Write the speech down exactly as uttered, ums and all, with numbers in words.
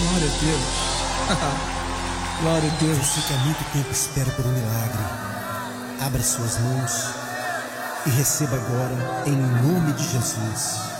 Glória a Deus. Glória a Deus. Você que há muito tempo espera por um milagre, abra suas mãos e receba agora em nome de Jesus.